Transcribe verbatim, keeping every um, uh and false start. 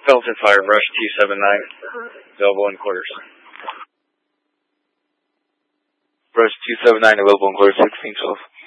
Felton Fire, Brush two seven nine, available in quarters. Brush two seven nine, available in quarters, sixteen twelve.